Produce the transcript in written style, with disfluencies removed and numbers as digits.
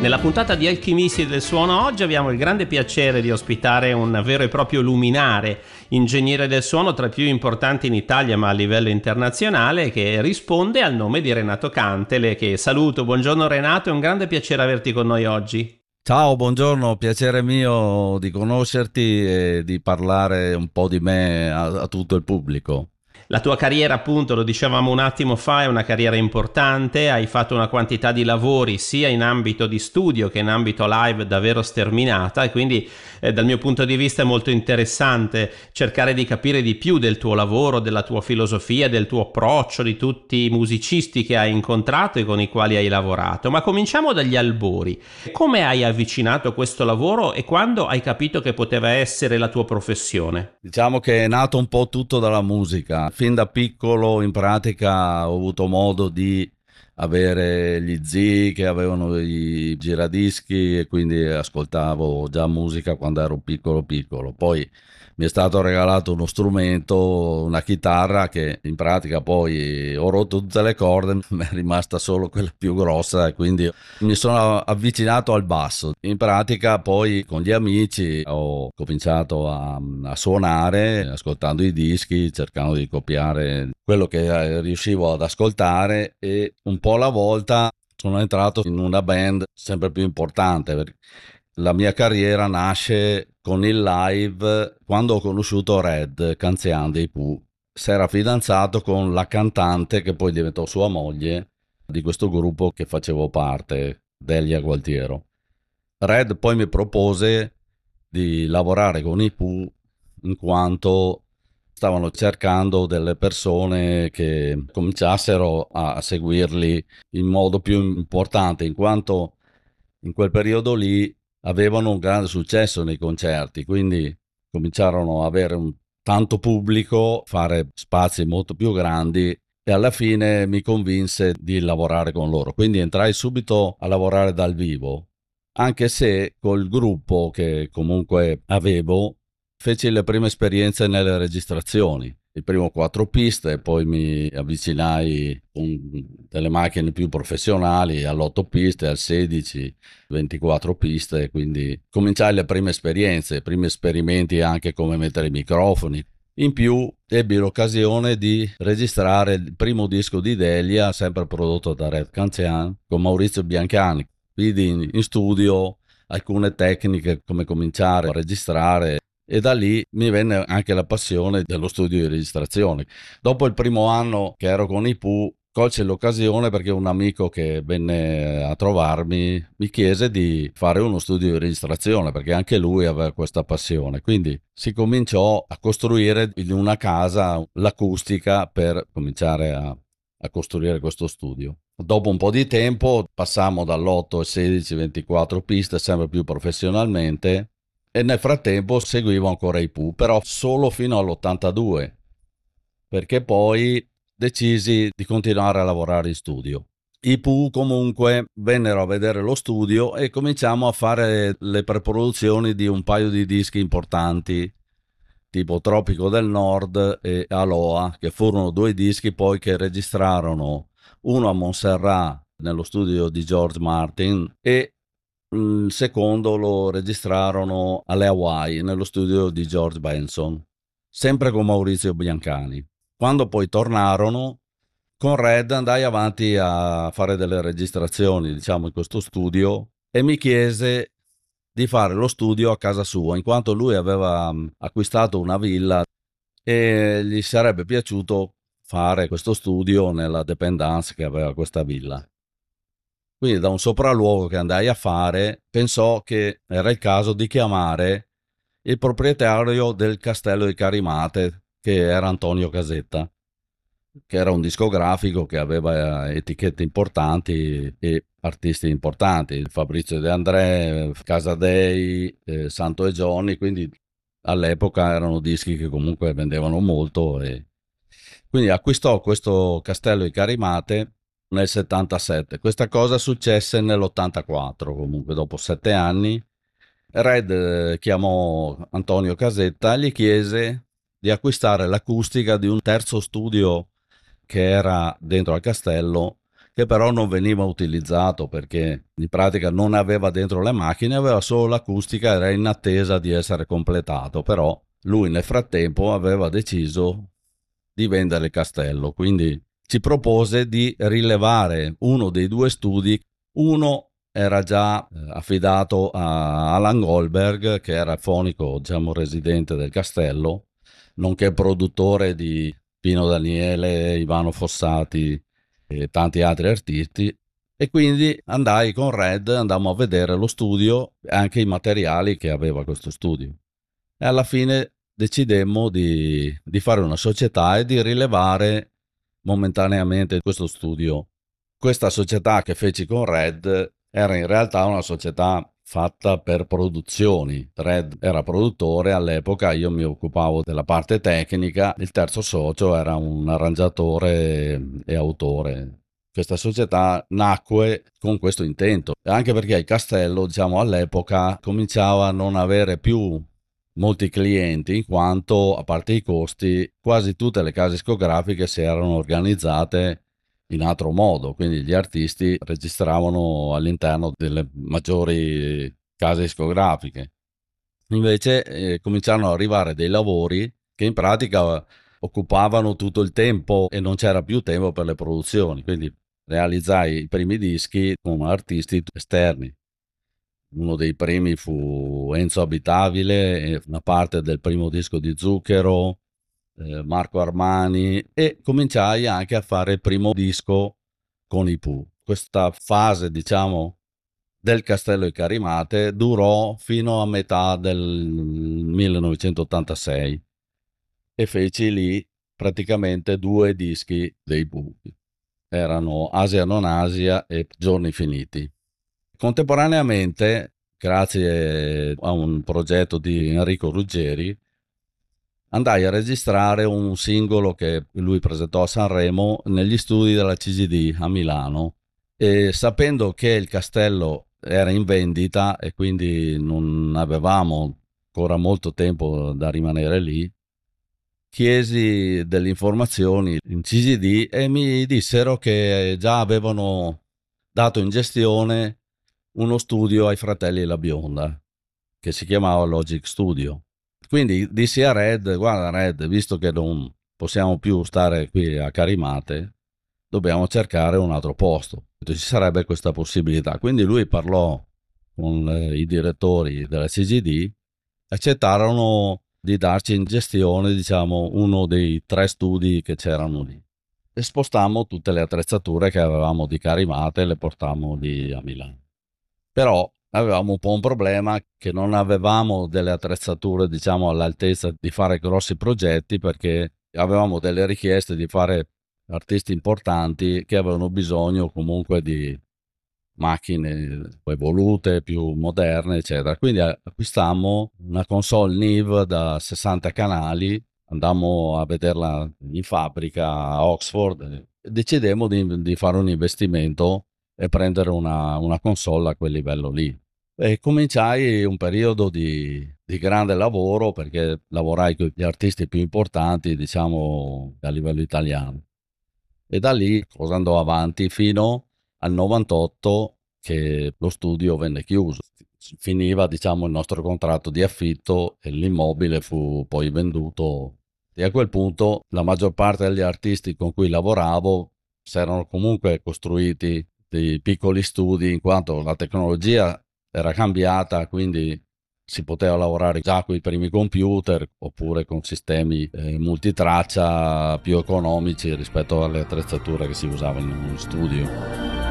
Nella puntata di Alchimisti del Suono oggi abbiamo il grande piacere di ospitare un vero e proprio luminare, ingegnere del suono tra i più importanti in Italia ma a livello internazionale, che risponde al nome di Renato Cantele, che saluto. Buongiorno Renato, è un grande piacere averti con noi oggi. Ciao, buongiorno, piacere mio di conoscerti e di parlare un po' di me a tutto il pubblico. La tua carriera, appunto, lo dicevamo un attimo fa, è una carriera importante, hai fatto una quantità di lavori sia in ambito di studio che in ambito live davvero sterminata e quindi dal mio punto di vista è molto interessante cercare di capire di più del tuo lavoro, della tua filosofia, del tuo approccio, di tutti i musicisti che hai incontrato e con i quali hai lavorato. Ma cominciamo dagli albori. Come hai avvicinato questo lavoro e quando hai capito che poteva essere la tua professione? Diciamo che è nato un po' tutto dalla musica. Fin da piccolo, in pratica, ho avuto modo di avere gli zii che avevano i giradischi e quindi ascoltavo già musica quando ero piccolo piccolo. Poi mi è stato regalato uno strumento, una chitarra che in pratica poi ho rotto tutte le corde, mi è rimasta solo quella più grossa e quindi mi sono avvicinato al basso. In pratica poi con gli amici ho cominciato a suonare, ascoltando i dischi, cercando di copiare quello che riuscivo ad ascoltare e un po' alla volta sono entrato in una band sempre più importante. La mia carriera nasce con il live quando ho conosciuto Red Canzian dei Pooh. Si era fidanzato con la cantante che poi diventò sua moglie di questo gruppo che facevo parte, Delia Gualtiero. Red poi mi propose di lavorare con i Pooh in quanto stavano cercando delle persone che cominciassero a seguirli in modo più importante, in quanto in quel periodo lì avevano un grande successo nei concerti, quindi cominciarono a avere un tanto pubblico, fare spazi molto più grandi e alla fine mi convinse di lavorare con loro. Quindi entrai subito a lavorare dal vivo, anche se col gruppo che comunque avevo feci le prime esperienze nelle registrazioni. Il primo 4 piste, poi mi avvicinai con delle macchine più professionali all'8 piste, al 16, 24 piste, quindi cominciai le prime esperienze, i primi esperimenti anche come mettere i microfoni. In più ebbi l'occasione di registrare il primo disco di Delia, sempre prodotto da Red Canzian, con Maurizio Biancani. Vidi in studio alcune tecniche, come cominciare a registrare, e da lì mi venne anche la passione dello studio di registrazione. Dopo il primo anno che ero con i Pooh, colse l'occasione perché un amico che venne a trovarmi mi chiese di fare uno studio di registrazione perché anche lui aveva questa passione. Quindi si cominciò a costruire in una casa l'acustica per cominciare a costruire questo studio. Dopo un po' di tempo passammo dall'8 al 16, 24 piste, sempre più professionalmente, e nel frattempo seguivo ancora i Pooh, però solo fino all'82, perché poi decisi di continuare a lavorare in studio. I Pooh comunque vennero a vedere lo studio e cominciamo a fare le preproduzioni di un paio di dischi importanti, tipo Tropico del Nord e Aloha, che furono 2 dischi poi che registrarono, uno a Montserrat nello studio di George Martin e il secondo lo registrarono alle Hawaii nello studio di George Benson, sempre con Maurizio Biancani. Quando poi tornarono con Red andai avanti a fare delle registrazioni, diciamo, in questo studio e mi chiese di fare lo studio a casa sua, in quanto lui aveva acquistato una villa e gli sarebbe piaciuto fare questo studio nella dependance che aveva questa villa. Quindi da un sopralluogo che andai a fare, pensò che era il caso di chiamare il proprietario del Castello di Carimate, che era Antonio Casetta, che era un discografico che aveva etichette importanti e artisti importanti, Fabrizio De André, Casadei, Santo e Johnny, quindi all'epoca erano dischi che comunque vendevano molto e quindi acquistò questo Castello di Carimate nel 77. Questa cosa successe nell'84, comunque dopo 7 anni. Red chiamò Antonio Casetta e gli chiese di acquistare l'acustica di un terzo studio che era dentro al castello, che però non veniva utilizzato perché in pratica non aveva dentro le macchine, aveva solo l'acustica, era in attesa di essere completato, però lui nel frattempo aveva deciso di vendere il castello, quindi ci propose di rilevare uno dei due studi. Uno era già affidato a Alan Goldberg, che era il fonico, diciamo, residente del castello, nonché produttore di Pino Daniele, Ivano Fossati e tanti altri artisti. E quindi andammo a vedere lo studio e anche i materiali che aveva questo studio. E alla fine decidemmo di fare una società e di rilevare momentaneamente questo studio. Questa società che feci con Red era in realtà una società fatta per produzioni. Red era produttore all'epoca, io mi occupavo della parte tecnica, il terzo socio era un arrangiatore e autore. Questa società nacque con questo intento, anche perché il castello, diciamo, all'epoca cominciava a non avere più molti clienti, in quanto, a parte i costi, quasi tutte le case discografiche si erano organizzate in altro modo, quindi gli artisti registravano all'interno delle maggiori case discografiche. Invece cominciarono ad arrivare dei lavori che in pratica occupavano tutto il tempo e non c'era più tempo per le produzioni, quindi realizzai i primi dischi con artisti esterni. Uno dei primi fu Enzo Abitabile, una parte del primo disco di Zucchero, Marco Armani, e cominciai anche a fare il primo disco con i Pooh. Questa fase, diciamo, del Castello di Carimate durò fino a metà del 1986 e feci lì praticamente 2 dischi dei Pooh. Erano Asia non Asia e Giorni Finiti. Contemporaneamente, grazie a un progetto di Enrico Ruggeri, andai a registrare un singolo che lui presentò a Sanremo negli studi della CGD a Milano, e sapendo che il castello era in vendita e quindi non avevamo ancora molto tempo da rimanere lì, chiesi delle informazioni in CGD e mi dissero che già avevano dato in gestione uno studio ai fratelli La Bionda che si chiamava Logic Studio. Quindi dissi a Red: guarda Red, visto che non possiamo più stare qui a Carimate, dobbiamo cercare un altro posto, ci sarebbe questa possibilità. Quindi lui parlò con i direttori della CGD, accettarono di darci in gestione, diciamo, uno dei 3 studi che c'erano lì, e spostammo tutte le attrezzature che avevamo di Carimate e le portammo lì a Milano. Però avevamo un po' un problema, che non avevamo delle attrezzature, diciamo, all'altezza di fare grossi progetti, perché avevamo delle richieste di fare artisti importanti che avevano bisogno comunque di macchine evolute, più moderne, eccetera. Quindi acquistammo una console Neve da 60 canali, andammo a vederla in fabbrica a Oxford e decidemmo di fare un investimento e prendere una console a quel livello lì. E cominciai un periodo di grande lavoro, perché lavorai con gli artisti più importanti, diciamo, a livello italiano. E da lì cosa andò avanti fino al 98, che lo studio venne chiuso. Finiva, diciamo, il nostro contratto di affitto e l'immobile fu poi venduto. E a quel punto la maggior parte degli artisti con cui lavoravo si erano comunque costruiti dei piccoli studi, in quanto la tecnologia era cambiata, quindi si poteva lavorare già con i primi computer oppure con sistemi multitraccia più economici rispetto alle attrezzature che si usavano in uno studio.